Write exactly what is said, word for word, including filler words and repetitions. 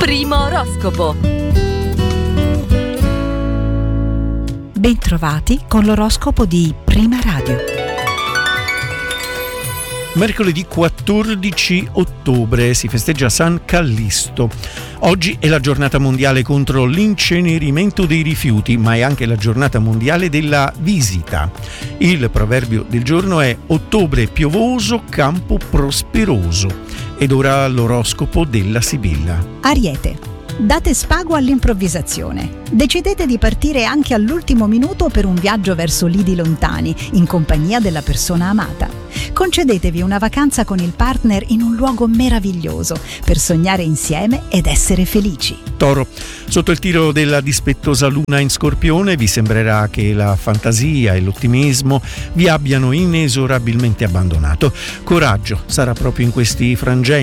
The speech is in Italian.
Primo oroscopo. Bentrovati con l'oroscopo di Prima Radio. Mercoledì quattordici ottobre si festeggia San Callisto. Oggi è la giornata mondiale contro l'incenerimento dei rifiuti, ma è anche la giornata mondiale della visita. Il proverbio del giorno è: ottobre piovoso, campo prosperoso. Ed ora l'oroscopo della Sibilla. Ariete. Date spago all'improvvisazione. Decidete di partire anche all'ultimo minuto per un viaggio verso lidi lontani, in compagnia della persona amata. Concedetevi una vacanza con il partner in un luogo meraviglioso per sognare insieme ed essere felici. Toro. Sotto il tiro della dispettosa luna in Scorpione vi sembrerà che la fantasia e l'ottimismo vi abbiano inesorabilmente abbandonato. Coraggio, sarà proprio in questi frangenti